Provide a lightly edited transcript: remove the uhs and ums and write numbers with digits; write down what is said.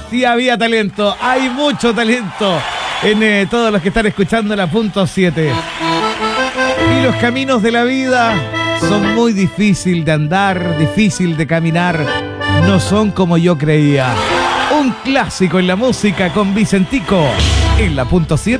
Sí había talento, hay mucho talento en todos los que están escuchando la punto 7. Y los caminos de la vida son muy difíciles de andar, difícil de caminar, no son como yo creía. Un clásico en la música con Vicentico en la punto 7.